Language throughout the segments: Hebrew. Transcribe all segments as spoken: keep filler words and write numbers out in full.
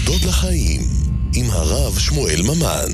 יסודות לחיים עם הרב שמואל ממן.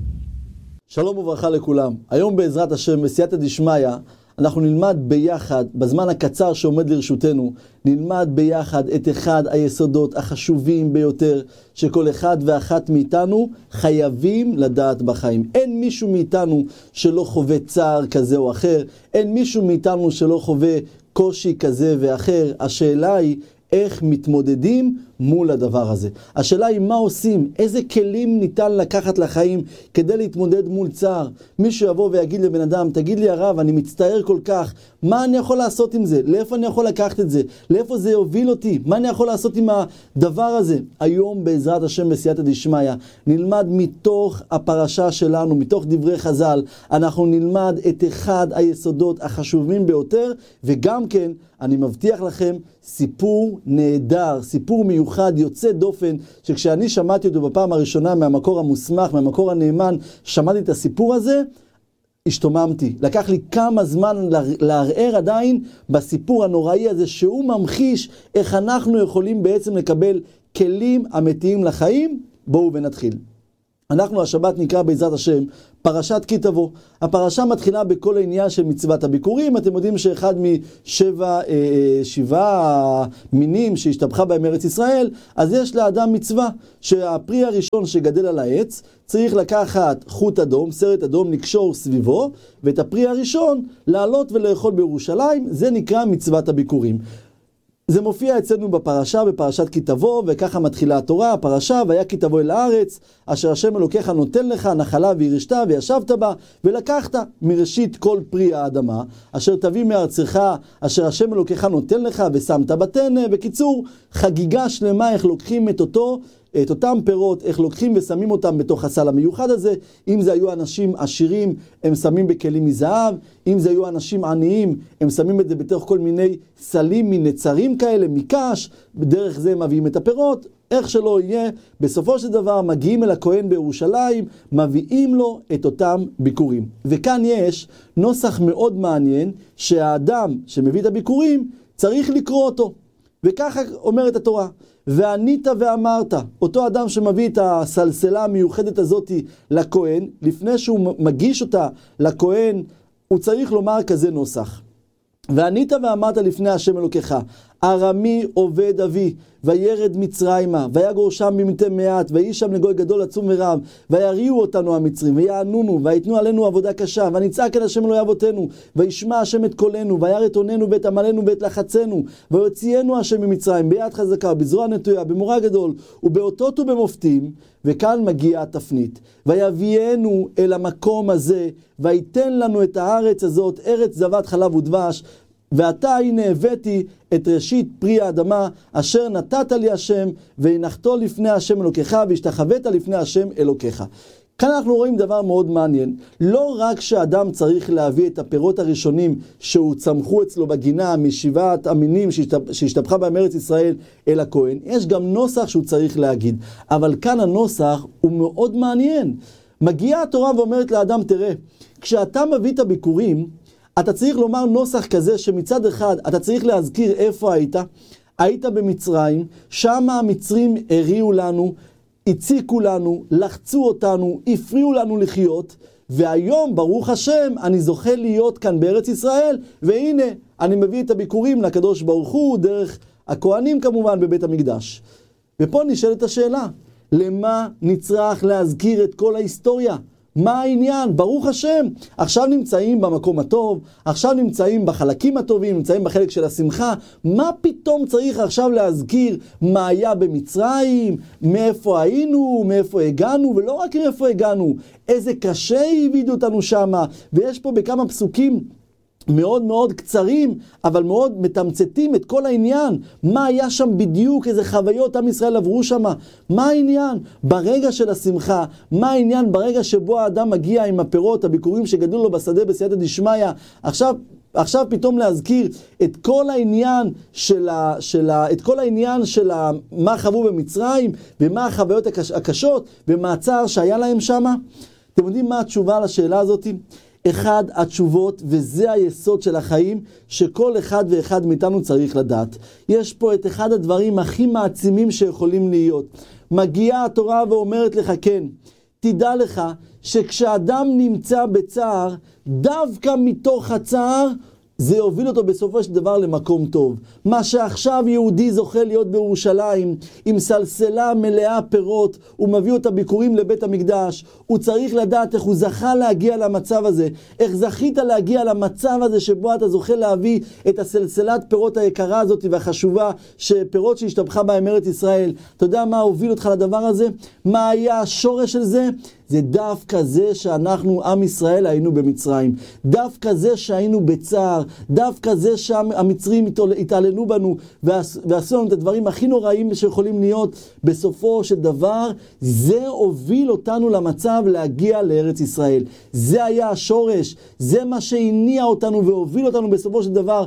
שלום וברכה לכולם. היום בעזרת השם בסייעתא דשמיא אנחנו נלמד ביחד, בזמן הקצר שעומד לרשותנו, נלמד ביחד את אחד היסודות החשובים ביותר שכל אחד ואחת מאיתנו חייבים לדעת בחיים. אין מישהו מאיתנו שלא חווה צער כזה או אחר, אין מישהו מאיתנו שלא חווה קושי כזה ואחר. השאלה היא איך מתמודדים מול הדבר הזה. השאלה היא מה עושים, איזה כלים ניתן לקחת לחיים כדי להתמודד מול צער. מישהו יבוא ויגיד לבן אדם, תגיד לי הרב, אני מצטער כל כך, מה אני יכול לעשות עם זה? לאיפה אני יכול לקחת את זה? לאיפה זה יוביל אותי? מה אני יכול לעשות עם הדבר הזה? היום בעזרת השם בסייעתא דשמיא נלמד מתוך הפרשה שלנו, מתוך דברי חז"ל, אנחנו נלמד את אחד היסודות החשובים ביותר, וגם כן אני מבטיח לכם סיפור נהדר, סיפור מיוחד, יוצא דופן, שכשאני שמעתי אותו בפעם הראשונה מהמקור המוסמך, מהמקור הנאמן, שמעתי את הסיפור הזה, השתוממתי. לקח לי כמה זמן לערער עדיין בסיפור הנוראי הזה, שהוא ממחיש איך אנחנו יכולים בעצם לקבל כלים אמיתיים לחיים. בואו ונתחיל. אנחנו השבת נקרא בעזרת השם פרשת כי תבוא. הפרשה מתחילה בכל העניין של מצוות הביקורים. אתם יודעים שאחד משבע אה, שבעה מינים שהשתבחה בהם ארץ ישראל, אז יש לאדם מצווה שהפרי הראשון שגדל על העץ צריך לקחת חוט אדום, סרט אדום, לקשור סביבו, ואת הפרי הראשון לעלות ולאכול בירושלים. זה נקרא מצוות הביקורים. זה מופיע אצלנו בפרשה, בפרשת כי תבוא, וככה מתחילה התורה, הפרשה, והיה כי תבוא אל הארץ, אשר השם אלוקיך נותן לך, נחלה וירשת, וישבת בה, ולקחת מראשית כל פרי האדמה, אשר תביא מארצך, אשר השם אלוקיך נותן לך, ושמת בתנה. בקיצור, חגיגה שלמה איך לוקחים את אותו, את אותם פירות, איך לוקחים ושמים אותם בתוך הסל המיוחד הזה. אם זה היו אנשים עשירים, הם שמים בכלים מזהב. אם זה היו אנשים עניים, הם שמים את זה בתוך כל מיני סלים מנצרים כאלה, מקש. בדרך זה הם מביאים את הפירות. איך שלא יהיה, בסופו של דבר מגיעים אל הכהן בירושלים, מביאים לו את אותם ביקורים. וכאן יש נוסח מאוד מעניין, שהאדם שמביא את הביקורים צריך לקרוא אותו. וככה אומרת התורה. וענית ואמרת, אותו אדם שמביא את הסלסלה המיוחדת הזאת לכהן, לפני שהוא מגיש אותה לכהן, הוא צריך לומר כזה נוסח. וענית ואמרת לפני השם אלוקיך, ארמי עובד אבי, וירד מצרימה, ויגור שם במתי מעט, ויהי שם לגוי גדול עצום ורב, ויריעו אותנו המצרים, ויענונו, ויתנו עלינו עבודה קשה, ונצעק אל השם אלוהי אבותינו, וישמע השם את קולנו, וירא את אוננו ואת עמלנו ואת לחצנו, ויוציאנו השם ממצרים, ביד חזקה, בזרוע נטויה, במורא גדול, ובאותות ובמופתים. וכאן מגיעה התפנית. ויביאנו אל המקום הזה, ויתן לנו את הארץ הזאת, ארץ זבת חלב ודבש, ואתה הנה הבאתי את ראשית פרי האדמה, אשר נתת לי השם, והנחתו לפני השם אלוקיך, והשתחווית לפני השם אלוקיך. כאן אנחנו רואים דבר מאוד מעניין. לא רק שאדם צריך להביא את הפירות הראשונים שהוא צמחו אצלו בגינה משבעת המינים שהשתבחה בהם ארץ ישראל אל הכהן, יש גם נוסח שהוא צריך להגיד. אבל כאן הנוסח הוא מאוד מעניין. מגיעה התורה ואומרת לאדם, תראה, כשאתה מביא את הביקורים, אתה צריך לומר נוסח כזה שמצד אחד אתה צריך להזכיר איפה היית. היית במצרים, שם המצרים הריעו לנו, הציקו לנו, לחצו אותנו, הפריעו לנו לחיות, והיום ברוך השם אני זוכה להיות כאן בארץ ישראל, והנה אני מביא את הביקורים לקדוש ברוך הוא דרך הכהנים כמובן בבית המקדש. ופה נשאלת השאלה, למה נצטרך להזכיר את כל ההיסטוריה? מה העניין? ברוך השם, עכשיו נמצאים במקום הטוב, עכשיו נמצאים בחלקים הטובים, נמצאים בחלק של השמחה. מה פתאום צריך עכשיו להזכיר מה היה במצרים, מאיפה היינו, מאיפה הגענו, ולא רק מאיפה הגענו, איזה קשה העבידו אותנו שם. ויש פה בכמה פסוקים מאוד מאוד קצרים, אבל מאוד מתמצתים את כל העניין. מה היה שם בדיוק, איזה חוויות עם ישראל עברו שם, מה העניין ברגע של השמחה, מה העניין ברגע שבו האדם מגיע עם הפירות, הביקורים שגדלו לו בשדה בסייעתא דשמיא. עכשיו, עכשיו פתאום להזכיר את כל העניין של ה, של ה, את כל העניין של ה, מה חוו במצרים, ומה החוויות הקש, הקשות, ומה הצער שהיה להם שם. אתם יודעים מה התשובה לשאלה הזאת? אחד התשובות, וזה היסוד של החיים, שכל אחד ואחד מאיתנו צריך לדעת. יש פה את אחד הדברים הכי מעצימים שיכולים להיות. מגיעה התורה ואומרת לך, כן, תדע לך שכשאדם נמצא בצער, דווקא מתוך הצער, זה יוביל אותו בסופו של דבר למקום טוב. מה שעכשיו יהודי זוכה להיות בירושלים, עם סלסלה מלאה פירות, הוא מביא אותה ביקורים לבית המקדש, הוא צריך לדעת איך הוא זכה להגיע למצב הזה, איך זכית להגיע למצב הזה שבו אתה זוכה להביא את הסלסלת פירות היקרה הזאת והחשובה, שפירות שהשתבחה בהם ארץ ישראל. אתה יודע מה הוביל אותך לדבר הזה? מה היה השורש של זה? זה דווקא זה שאנחנו, עם ישראל, היינו במצרים. דווקא זה שהיינו בצער. דווקא זה שהמצרים התעללו בנו ועשו לנו את הדברים הכי נוראים שיכולים להיות. בסופו של דבר, זה הוביל אותנו למצב להגיע לארץ ישראל. זה היה השורש. זה מה שהניע אותנו והוביל אותנו בסופו של דבר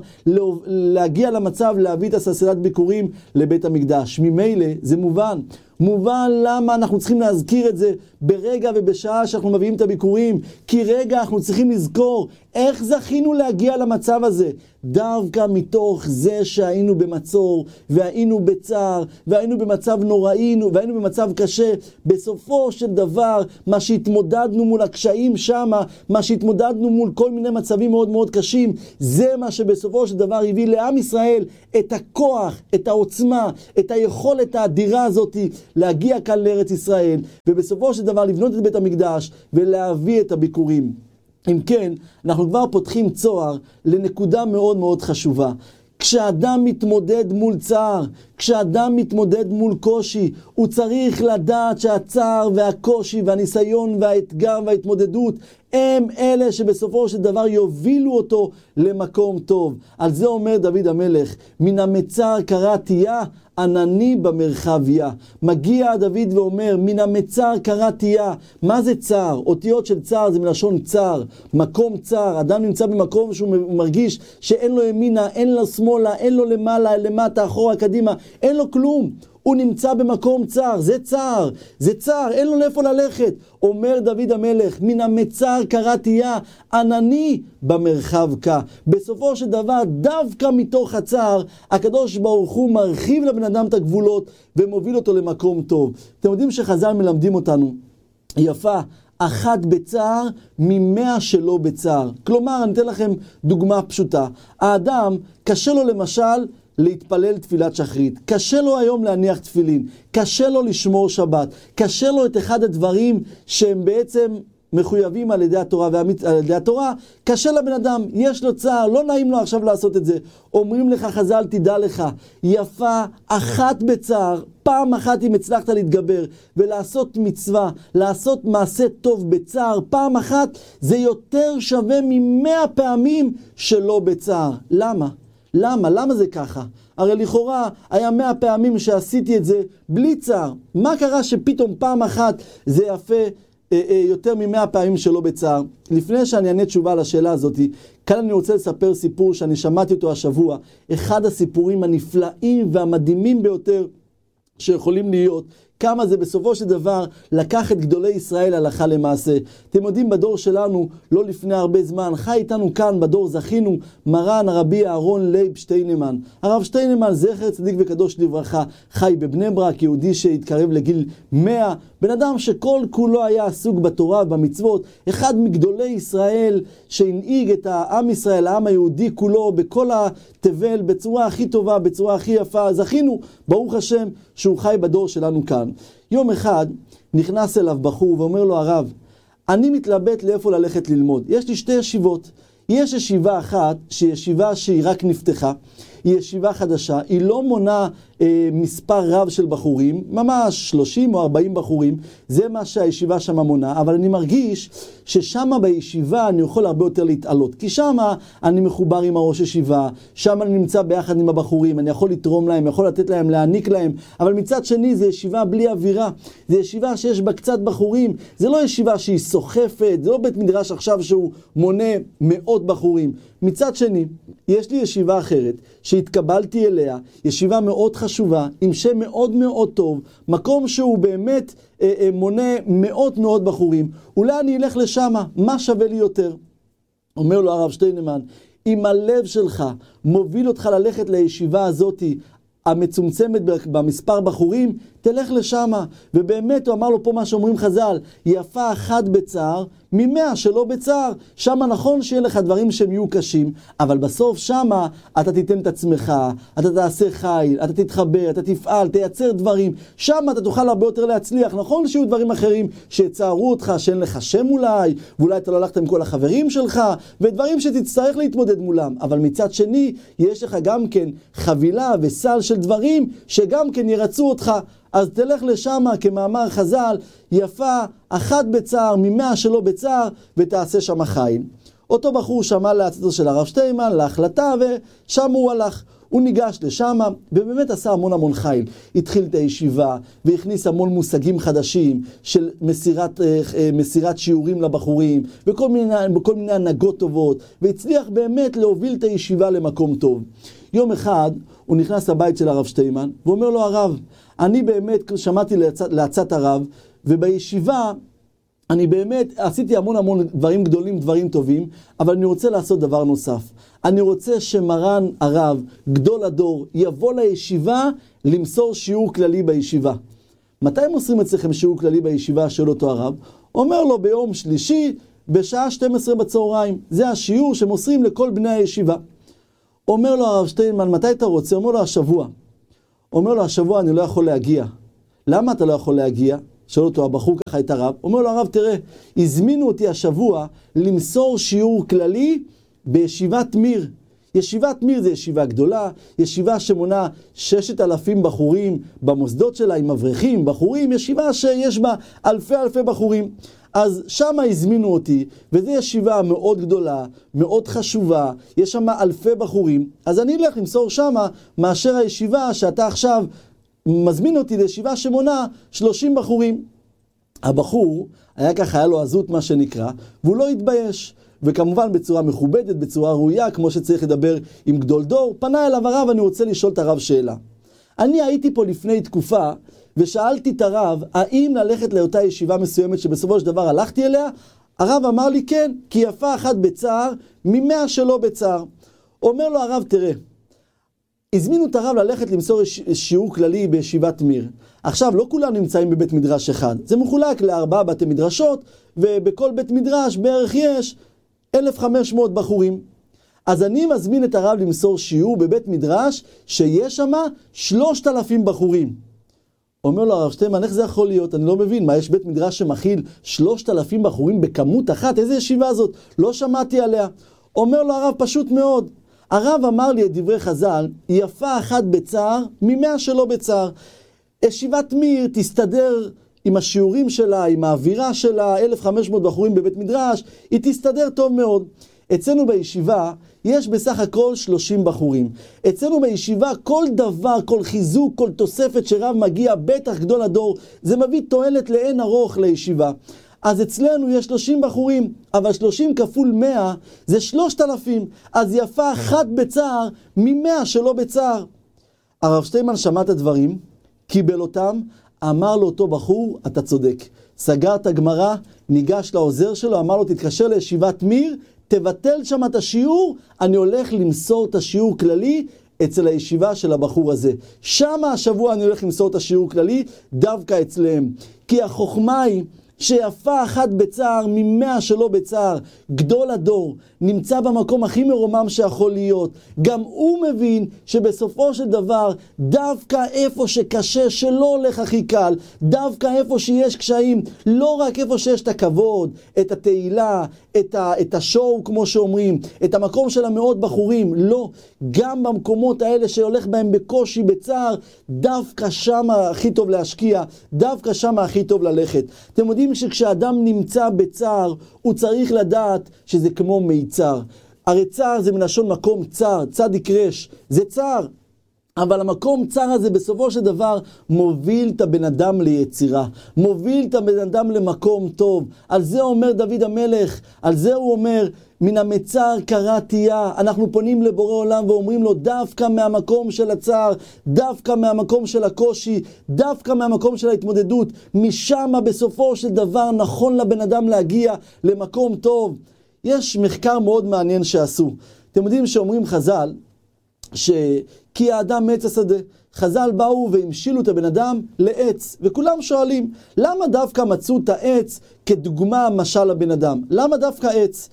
להגיע למצב להביא את הסלסלת ביקורים לבית המקדש. ממילא זה מובן. מובן למה אנחנו צריכים להזכיר את זה ברגע ובשעה שאנחנו מביאים את הביקורים, כי רגע אנחנו צריכים לזכור איך זכינו להגיע למצב הזה, דווקא מתוך זה שהיינו במצור והיינו בצער והיינו במצב נוראי והיינו במצב קשה. בסופו של דבר מה שהתמודדנו מול הקשיים שמה, מה שהתמודדנו מול כל מיני מצבים מאוד מאוד קשים, זה מה שבסופו של דבר הביא לעם ישראל את הכוח, את העוצמה, את היכולת האדירה הזאת להגיע כאן לארץ ישראל, ובסופו של דבר לבנות את בית המקדש ולהביא את הביקורים. אם כן, אנחנו כבר פותחים צוהר לנקודה מאוד מאוד חשובה. כשאדם מתמודד מול צער, כשאדם מתמודד מול קושי, הוא צריך לדעת שהצער והקושי והניסיון והאתגר וההתמודדות הם אלה שבסופו של דבר יובילו אותו למקום טוב. על זה אומר דוד המלך, מן המצר קראתיה, ענני במרחביה. מגיע דוד ואומר, מן המצר קראתיה. מה זה צער? אותיות של צער זה מלשון צער, מקום צער. אדם נמצא במקום שהוא מרגיש שאין לו ימינה, אין לו שמאלה, אין לו למעלה, למטה, אחורה, קדימה, אין לו כלום. הוא נמצא במקום צער, זה צער, זה צער, אין לו לאיפה ללכת. אומר דוד המלך, מן המצר קראתיה, ענני במרחבקה. בסופו של דבר, דווקא מתוך הצער, הקדוש ברוך הוא מרחיב לבן אדם את הגבולות ומוביל אותו למקום טוב. אתם יודעים שחז"ל מלמדים אותנו, יפה, אחת בצער ממאה שלא בצער. כלומר, אני אתן לכם דוגמה פשוטה. האדם, קשה לו למשל להתפלל תפילת שחרית, קשה לו היום להניח תפילין, קשה לו לשמור שבת, קשה לו את אחד הדברים שהם בעצם מחויבים על ידי התורה, ועל ידי התורה, קשה לבן אדם, יש לו צער, לא נעים לו עכשיו לעשות את זה. אומרים לך חז"ל, תדע לך, יפה אחת בצער, פעם אחת אם הצלחת להתגבר ולעשות מצווה, לעשות מעשה טוב בצער, פעם אחת זה יותר שווה ממאה פעמים שלא בצער. למה? למה? למה זה ככה? הרי לכאורה היה מאה פעמים שעשיתי את זה בלי צער. מה קרה שפתאום פעם אחת זה יפה אה, אה, יותר ממאה פעמים שלא בצער? לפני שאני אענה תשובה לשאלה הזאת, כאן אני רוצה לספר סיפור שאני שמעתי אותו השבוע. אחד הסיפורים הנפלאים והמדהימים ביותר שיכולים להיות. כמה זה בסופו של דבר לקח את גדולי ישראל הלכה למעשה. אתם יודעים, בדור שלנו, לא לפני הרבה זמן, חי איתנו כאן בדור, זכינו, מרן הרבי אהרון לייב שטיינמן. הרב שטיינמן, זכר צדיק וקדוש לברכה, חי בבני ברק, יהודי שהתקרב לגיל מאה, בן אדם שכל כולו היה עסוק בתורה ובמצוות, אחד מגדולי ישראל שהנהיג את העם ישראל, העם היהודי כולו, בכל התבל, בצורה הכי טובה, בצורה הכי יפה. זכינו, ברוך השם, שהוא חי בדור שלנו כאן. יום אחד נכנס אליו בחור ואומר לו, הרב, אני מתלבט לאיפה ללכת ללמוד. יש לי שתי ישיבות. יש ישיבה אחת, שהיא ישיבה שהיא רק נפתחה, היא ישיבה חדשה, היא לא מונה אה, מספר רב של בחורים, ממש שלושים או ארבעים בחורים, זה מה שהישיבה שם מונה, אבל אני מרגיש ששם בישיבה אני יכול הרבה יותר להתעלות, כי שם אני מחובר עם הראש ישיבה, שם אני נמצא ביחד עם הבחורים, אני יכול לתרום להם, יכול לתת להם, להעניק להם, אבל מצד שני זה ישיבה בלי אווירה, זה ישיבה שיש בה קצת בחורים, זה לא ישיבה שהיא סוחפת, זה לא בית מדרש עכשיו שהוא מונה מאות בחורים. מצד שני, יש לי ישיבה אחרת שהתקבלתי אליה, ישיבה מאוד חשובה, עם שם מאוד מאוד טוב, מקום שהוא באמת אה, אה, מונה מאות מאות בחורים. אולי אני אלך לשם, מה שווה לי יותר? אומר לו הרב שטיינמן, אם הלב שלך מוביל אותך ללכת לישיבה הזאת, המצומצמת במספר בחורים, תלך לשם. ובאמת הוא אמר לו פה מה שאומרים חז"ל, יפה אחת בצער, ממאה שלא בצער. שם נכון שיהיה לך דברים שהם יהיו קשים, אבל בסוף שם אתה תיתן את עצמך, אתה תעשה חיל, אתה תתחבר, אתה תפעל, תייצר דברים. שם אתה תוכל הרבה יותר להצליח. נכון שיהיו דברים אחרים שיצערו אותך, שאין לך שם אולי, ואולי אתה לא הלכת עם כל החברים שלך, ודברים שתצטרך להתמודד מולם. אבל מצד שני, יש לך גם כן חבילה וסל של דברים שגם כן ירצו אותך. אז תלך לשם כמאמר חז"ל, יפה אחת בצער ממאה שלא בצער, ותעשה שם חיל. אותו בחור שמע להצעתו של הרב שטיינמן, להחלטה, ושם הוא הלך. הוא ניגש לשם, ובאמת עשה המון המון חיל. התחיל את הישיבה, והכניס המון מושגים חדשים של מסירת, מסירת שיעורים לבחורים, וכל מיני, וכל מיני הנהגות טובות, והצליח באמת להוביל את הישיבה למקום טוב. יום אחד הוא נכנס לבית של הרב שטיינמן, ואומר לו הרב, אני באמת שמעתי להצעת הרב, ובישיבה אני באמת עשיתי המון המון דברים גדולים, דברים טובים, אבל אני רוצה לעשות דבר נוסף. אני רוצה שמרן הרב, גדול הדור, יבוא לישיבה למסור שיעור כללי בישיבה. מתי מוסרים אצלכם שיעור כללי בישיבה של אותו הרב? אומר לו ביום שלישי, בשעה שתים עשרה בצהריים. זה השיעור שמוסרים לכל בני הישיבה. אומר לו הרב שטיינמן, מתי אתה רוצה? אומר לו השבוע. אומר לו השבוע אני לא יכול להגיע. למה אתה לא יכול להגיע? שואל אותו הבחור ככה את הרב. אומר לו הרב, תראה, הזמינו אותי השבוע למסור שיעור כללי בישיבת מיר. ישיבת מיר זה ישיבה גדולה, ישיבה שמונה ששת אלפים בחורים במוסדות שלה עם אברכים, בחורים, ישיבה שיש בה אלפי אלפי בחורים. אז שם הזמינו אותי, וזו ישיבה מאוד גדולה, מאוד חשובה, יש שם אלפי בחורים, אז אני אלך למסור שם מאשר הישיבה שאתה עכשיו מזמין אותי לישיבה שמונה שלושים בחורים. הבחור היה ככה, היה לו עזות מה שנקרא, והוא לא התבייש. וכמובן בצורה מכובדת, בצורה ראויה, כמו שצריך לדבר עם גדול דור, פנה אליו הרב, אני רוצה לשאול את הרב שאלה. אני הייתי פה לפני תקופה, ושאלתי את הרב, האם ללכת לאותה ישיבה מסוימת שבסופו של דבר הלכתי אליה? הרב אמר לי כן, כי יפה אחת בצער, ממאה שלא בצער. אומר לו הרב, תראה, הזמינו את הרב ללכת למסור שיעור כללי בישיבת מיר. עכשיו, לא כולם נמצאים בבית מדרש אחד. זה מחולק לארבעה בתי מדרשות, ובכל בית מדרש בערך יש אלף וחמש מאות בחורים. אז אני מזמין את הרב למסור שיעור בבית מדרש שיש שם שלושת אלפים בחורים. אומר לו הרב שטיינמן, איך זה יכול להיות? אני לא מבין, מה יש בית מדרש שמכיל שלושת אלפים בחורים בכמות אחת? איזה ישיבה זאת? לא שמעתי עליה. אומר לו הרב, פשוט מאוד. הרב אמר לי את דברי חז"ל, יפה אחת בצער, ממאה שלא בצער. ישיבת מיר תסתדר עם השיעורים שלה, עם האווירה שלה, אלף וחמש מאות בחורים בבית מדרש, היא תסתדר טוב מאוד. אצלנו בישיבה יש בסך הכל שלושים בחורים. אצלנו בישיבה כל דבר, כל חיזוק, כל תוספת שרב מגיע, בטח גדול הדור, זה מביא תועלת לאין ארוך לישיבה. אז אצלנו יש שלושים בחורים, אבל שלושים כפול מאה זה שלושת אלפים, אז יפה אחת בצער ממאה שלא בצער. הרב שטיינמן שמע את הדברים, קיבל אותם, אמר לו אותו בחור, אתה צודק. סגר את הגמרא, ניגש לעוזר שלו, אמר לו, תתקשר לישיבת מיר, תבטל שם את השיעור, אני הולך למסור את השיעור כללי אצל הישיבה של הבחור הזה. שם השבוע אני הולך למסור את השיעור כללי, דווקא אצלם. כי החוכמה היא שיפה אחת בצער, ממאה שלא בצער, גדול הדור, נמצא במקום הכי מרומם שיכול להיות. גם הוא מבין שבסופו של דבר, דווקא איפה שקשה, שלא הולך הכי קל, דווקא איפה שיש קשיים, לא רק איפה שיש את הכבוד, את התהילה, את, ה, את השואו, כמו שאומרים, את המקום של המאות בחורים, לא, גם במקומות האלה שהולך בהם בקושי, בצער, דווקא שם הכי טוב להשקיע, דווקא שם הכי טוב ללכת. אתם יודעים שכשאדם נמצא בצער, הוא צריך לדעת שזה כמו מיצר. הרי צער זה מלשון מקום צר, צדיק רש, זה צער. אבל המקום צר הזה בסופו של דבר מוביל את הבן אדם ליצירה, מוביל את הבן אדם למקום טוב. על זה אומר דוד המלך, על זה הוא אומר, מן המצר קראתיה. אנחנו פונים לבורא עולם ואומרים לו, דווקא מהמקום של הצער, דווקא מהמקום של הקושי, דווקא מהמקום של ההתמודדות, משם בסופו של דבר נכון לבן אדם להגיע למקום טוב. יש מחקר מאוד מעניין שעשו. אתם יודעים שאומרים חז"ל, שכי האדם מעץ השדה. חז"ל באו והמשילו את הבן אדם לעץ, וכולם שואלים, למה דווקא מצאו את העץ כדוגמה משל לבן אדם? למה דווקא עץ?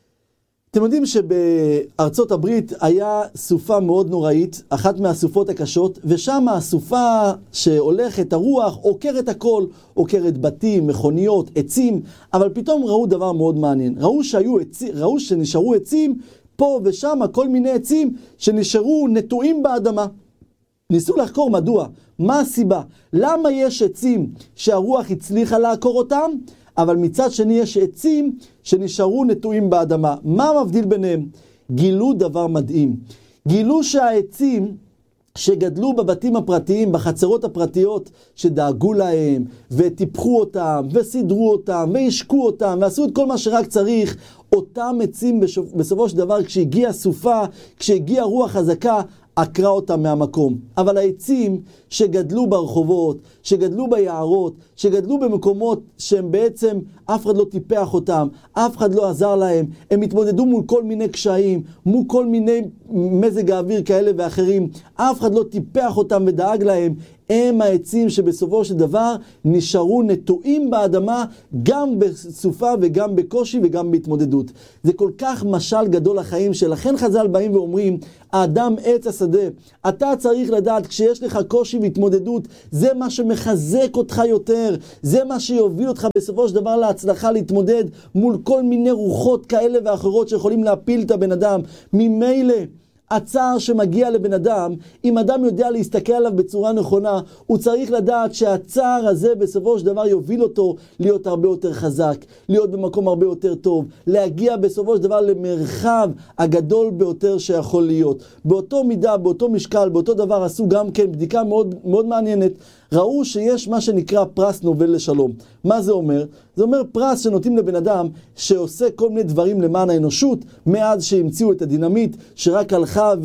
אתם יודעים שבארצות הברית היה סופה מאוד נוראית, אחת מהסופות הקשות, ושם הסופה שהולכת, הרוח, עוקרת הכל, עוקרת בתים, מכוניות, עצים, אבל פתאום ראו דבר מאוד מעניין. ראו שהיו עצים, ראו שנשארו עצים, פה ושם כל מיני עצים שנשארו נטועים באדמה. ניסו לחקור מדוע, מה הסיבה, למה יש עצים שהרוח הצליחה לעקור אותם, אבל מצד שני יש עצים שנשארו נטועים באדמה. מה מבדיל ביניהם? גילו דבר מדהים. גילו שהעצים שגדלו בבתים הפרטיים, בחצרות הפרטיות, שדאגו להם, וטיפחו אותם, וסידרו אותם, והשקו אותם, ועשו את כל מה שרק צריך, אותם עצים בסופו של דבר, כשהגיעה סופה, כשהגיעה רוח חזקה, עקרה אותם מהמקום. אבל העצים שגדלו ברחובות, שגדלו ביערות, שגדלו במקומות שהם בעצם אף אחד לא טיפח אותם, אף אחד לא עזר להם, הם התמודדו מול כל מיני קשיים, מול כל מיני מזג האוויר כאלה ואחרים, אף אחד לא טיפח אותם ודאג להם, הם העצים שבסופו של דבר נשארו נטועים באדמה, גם בסופה וגם בקושי וגם בהתמודדות. זה כל כך משל גדול לחיים, שלכן חז"ל באים ואומרים, האדם עץ השדה. אתה צריך לדעת, כשיש לך קושי והתמודדות, זה מה שמחזק אותך יותר, זה מה שיוביל אותך בסופו של דבר להצלחה להתמודד מול כל מיני רוחות כאלה ואחרות שיכולים להפיל את הבן אדם. ממילא הצער שמגיע לבן אדם, אם אדם יודע להסתכל עליו בצורה נכונה, הוא צריך לדעת שהצער הזה בסופו של דבר יוביל אותו להיות הרבה יותר חזק, להיות במקום הרבה יותר טוב, להגיע בסופו של דבר למרחב הגדול ביותר שיכול להיות. באותו מידה, באותו משקל, באותו דבר עשו גם כן בדיקה מאוד, מאוד מעניינת. ראו שיש מה שנקרא פרס נובל לשלום. מה זה אומר? זה אומר פרס שנותנים לבן אדם שעושה כל מיני דברים למען האנושות, מאז שהמציאו את הדינמיט, שרק הלכה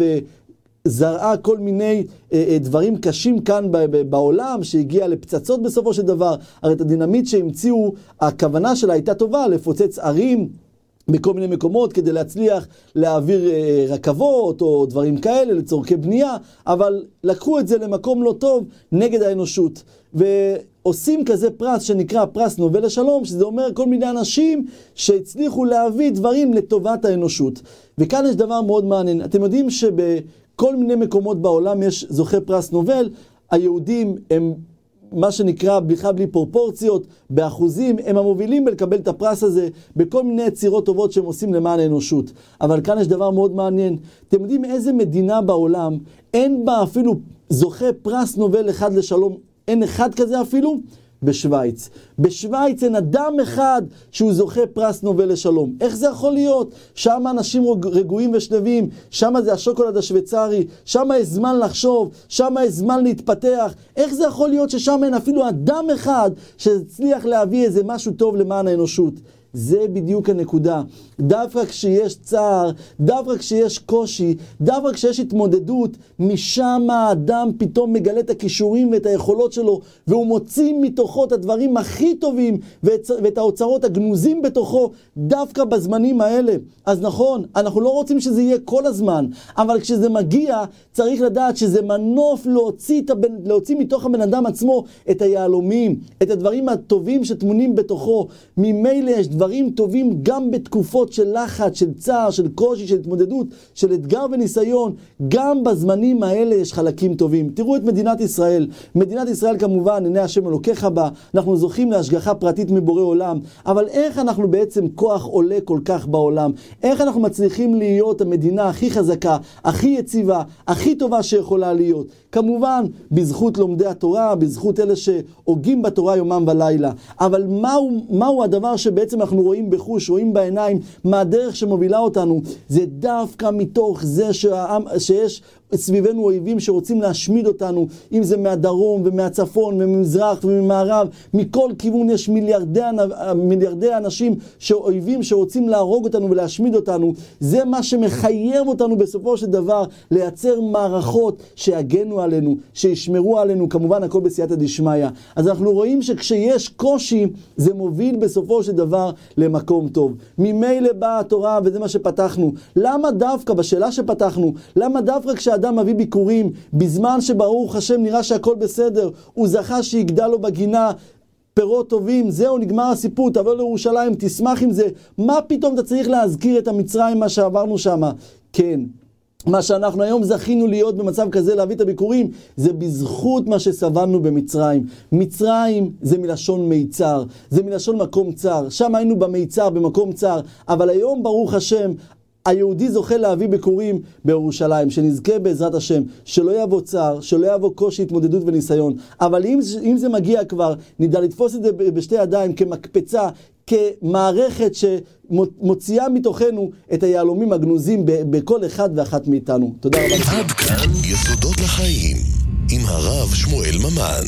וזרעה כל מיני אה, אה, דברים קשים כאן ב- ב- בעולם, שהגיע לפצצות בסופו של דבר. הרי את הדינמיט שהמציאו, הכוונה שלה הייתה טובה, לפוצץ ערים בכל מיני מקומות כדי להצליח להעביר אה, רכבות או דברים כאלה לצורכי בנייה, אבל לקחו את זה למקום לא טוב נגד האנושות. ועושים כזה פרס שנקרא פרס נובל לשלום, שזה אומר כל מיני אנשים שהצליחו להביא דברים לטובת האנושות. וכאן יש דבר מאוד מעניין. אתם יודעים שבכל מיני מקומות בעולם יש זוכה פרס נובל, היהודים הם מה שנקרא בכלל בלי פרופורציות, באחוזים, הם המובילים בלקבל את הפרס הזה, בכל מיני יצירות טובות שהם עושים למען האנושות. אבל כאן יש דבר מאוד מעניין. אתם יודעים איזה מדינה בעולם, אין בה אפילו זוכה פרס נובל אחד לשלום, אין אחד כזה אפילו? בשוויץ. בשוויץ אין אדם אחד שהוא זוכה פרס נובל לשלום. איך זה יכול להיות? שם אנשים רגועים ושלווים, שם זה השוקולד השוויצרי, שם יש זמן לחשוב, שם יש זמן להתפתח. איך זה יכול להיות ששם אין אפילו אדם אחד שהצליח להביא איזה משהו טוב למען האנושות? זה בדיוק הנקודה. דווקא כשיש צער, דווקא כשיש קושי, דווקא כשיש התמודדות, משם האדם פתאום מגלה את הכישורים ואת היכולות שלו, והוא מוציא מתוכו את הדברים הכי טובים ואת, ואת האוצרות הגנוזים בתוכו, דווקא בזמנים האלה. אז נכון, אנחנו לא רוצים שזה יהיה כל הזמן, אבל כשזה מגיע, צריך לדעת שזה מנוף להוציא, את הבן, להוציא מתוך הבן אדם עצמו את היהלומים, את הדברים הטובים שטמונים בתוכו. ממילא יש דברים טובים גם בתקופות של לחץ, של צער, של קושי, של התמודדות, של אתגר וניסיון. גם בזמנים האלה יש חלקים טובים. תראו את מדינת ישראל. מדינת ישראל כמובן, עיני השם אלוקיך בה, אנחנו זוכים להשגחה פרטית מבורא עולם. אבל איך אנחנו בעצם כוח עולה כל כך בעולם? איך אנחנו מצליחים להיות המדינה הכי חזקה, הכי יציבה, הכי טובה שיכולה להיות? כמובן, בזכות לומדי התורה, בזכות אלה שהוגים בתורה יומם ולילה. אבל מהו, מהו הדבר שבעצם אנחנו רואים בחוש, רואים בעיניים, מה הדרך שמובילה אותנו? זה דווקא מתוך זה שהעם, שיש סביבנו אויבים שרוצים להשמיד אותנו, אם זה מהדרום ומהצפון וממזרח וממערב, מכל כיוון יש מיליארדי, מיליארדי אנשים שאויבים שרוצים להרוג אותנו ולהשמיד אותנו. זה מה שמחייב אותנו בסופו של דבר לייצר מערכות שיגנו עלינו, שישמרו עלינו, כמובן הכל בסייעתא דשמיא. אז אנחנו רואים שכשיש קושי, זה מוביל בסופו של דבר למקום טוב. ממילא באה התורה, וזה מה שפתחנו. למה דווקא, בשאלה שפתחנו, למה דווקא כשאדם מביא ביקורים, בזמן שברוך השם נראה שהכל בסדר, הוא זכה שיגדל לו בגינה פירות טובים, זהו, נגמר הסיפור, תבוא לירושלים, תשמח עם זה. מה פתאום אתה צריך להזכיר את המצרים, מה שעברנו שם? כן. מה שאנחנו היום זכינו להיות במצב כזה להביא את הביקורים, זה בזכות מה שסבלנו במצרים. מצרים זה מלשון מיצר, זה מלשון מקום צר. שם היינו במיצר, במקום צר, אבל היום ברוך השם, היהודי זוכה להביא ביקורים בירושלים, שנזכה בעזרת השם, שלא יבוא צער, שלא יבוא קושי, התמודדות וניסיון. אבל אם, אם זה מגיע כבר, נדע לתפוס את זה בשתי ידיים כמקפצה, כמערכת שמוציאה מתוכנו את היהלומים הגנוזים בכל אחד ואחת מאיתנו. תודה רבה. עד כאן יסודות לחיים עם הרב שמואל ממן.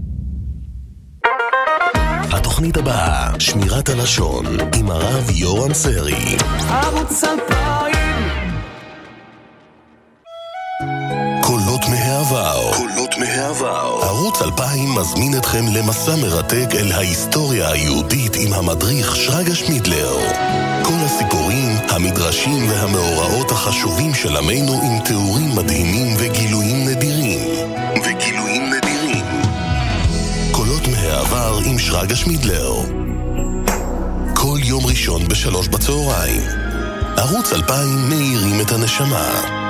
התוכנית הבאה, שמירת הלשון עם הרב יורם סרי. ערוץ אלפיים. קולות מהעבר. קולות מהעבר. ערוץ אלפיים מזמין אתכם למסע מרתק אל ההיסטוריה היהודית עם המדריך שרגא שמידלר. כל הסיפורים, המדרשים והמאורעות החשובים של עמנו עם תיאורים מדהימים וגילויים נדירים. וגילויים נדירים. קולות מהעבר עם שרגא שמידלר. כל יום ראשון בשלוש בצהריים. ערוץ אלפיים מאירים את הנשמה.